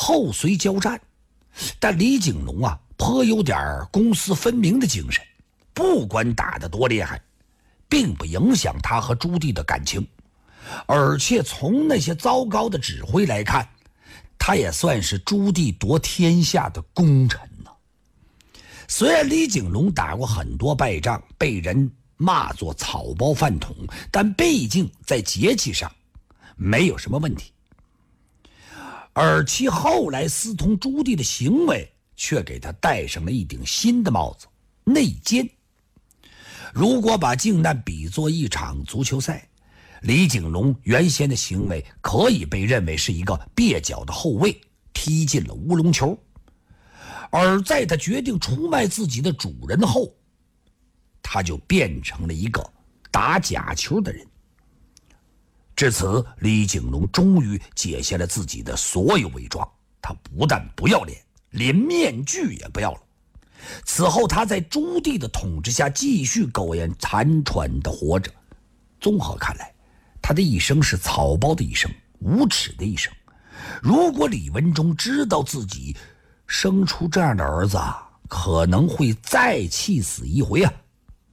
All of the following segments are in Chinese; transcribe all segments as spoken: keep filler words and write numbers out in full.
后随交战，但李景龙啊颇有点公私分明的精神，不管打得多厉害，并不影响他和朱棣的感情。而且从那些糟糕的指挥来看，他也算是朱棣夺天下的功臣呢。虽然李景龙打过很多败仗，被人骂作草包饭桶，但毕竟在节气上没有什么问题。而其后来私通朱棣的行为却给他戴上了一顶新的帽子——内奸。如果把靖难比作一场足球赛，李景龙原先的行为可以被认为是一个蹩脚的后卫踢进了乌龙球，而在他决定出卖自己的主人后，他就变成了一个打假球的人。至此，李景龙终于解下了自己的所有伪装，他不但不要脸，连面具也不要了。此后他在朱棣的统治下继续苟延残喘地活着。综合看来，他的一生是草包的一生，无耻的一生。如果李文忠知道自己生出这样的儿子，可能会再气死一回啊！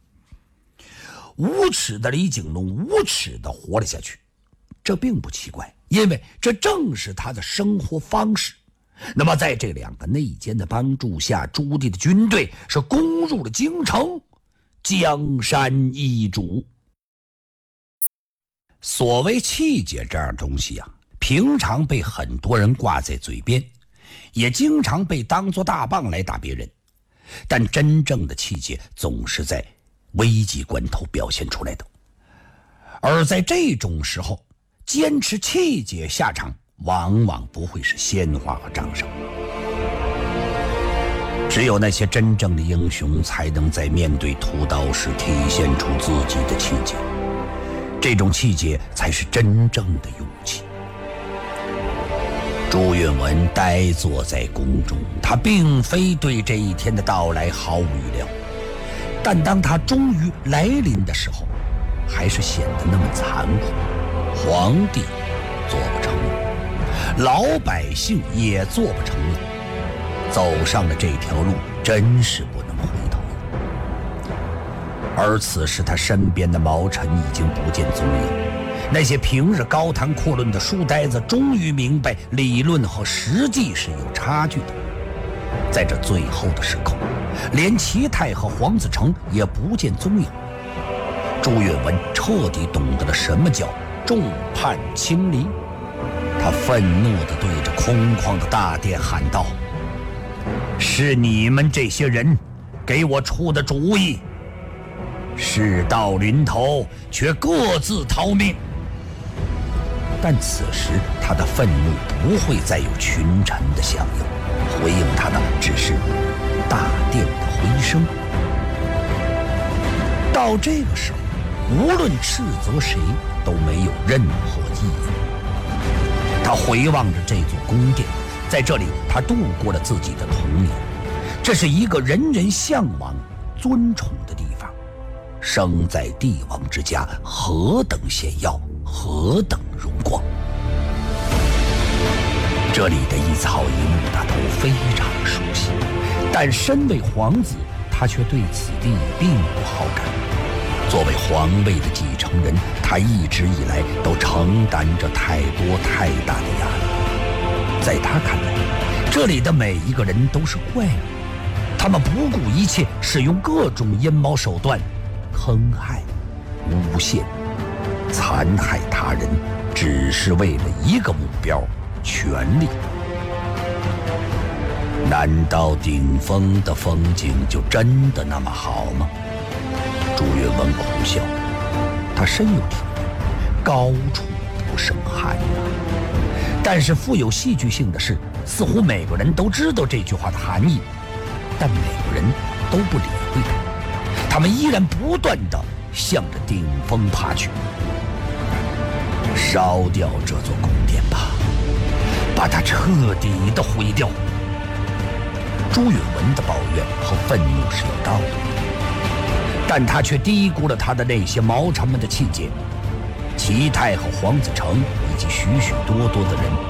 无耻的李景龙无耻地活了下去，这并不奇怪，因为这正是他的生活方式。那么在这两个内奸的帮助下，朱棣的军队是攻入了京城，江山易主。所谓气节这样东西啊，平常被很多人挂在嘴边，也经常被当作大棒来打别人，但真正的气节总是在危急关头表现出来的。而在这种时候，坚持气节下场往往不会是鲜花和掌声。只有那些真正的英雄才能在面对屠刀时体现出自己的气节，这种气节才是真正的勇气。朱允炆呆坐在宫中，他并非对这一天的到来毫无预料，但当他终于来临的时候，还是显得那么残酷。皇帝做不成了，老百姓也做不成了，走上了这条路，真是不能回头了。而此时他身边的毛臣已经不见踪影，那些平日高谈阔论的书呆子终于明白理论和实际是有差距的。在这最后的时刻，连齐泰和黄子成也不见踪影。朱允炆彻底懂得了什么叫众叛亲离，他愤怒地对着空旷的大殿喊道：是你们这些人给我出的主意，事到临头却各自逃命。但此时他的愤怒不会再有群臣的响应，回应他的只是大殿的回声。到这个时候，无论斥责谁都没有任何意义。他回望着这座宫殿，在这里他度过了自己的童年，这是一个人人向往尊崇的地方。生在帝王之家，何等显耀，何等荣光。这里的一草一木他都非常熟悉，但身为皇子，他却对此地并不好感。作为皇位的继承人，他一直以来都承担着太多太大的压力。在他看来，这里的每一个人都是怪物，他们不顾一切，使用各种阴谋手段坑害、诬陷、残害他人，只是为了一个目标——权力。难道顶峰的风景就真的那么好吗？朱允炆苦笑，他深有体会，高处不胜寒啊。但是富有戏剧性的是，似乎每个人都知道这句话的含义，但每个人都不理会它，他们依然不断地向着顶峰爬去。烧掉这座宫殿吧，把它彻底地毁掉。朱允炆的抱怨和愤怒是有道理的，但他却低估了他的那些毛臣们的气节。齐泰和黄子成以及许许多多的人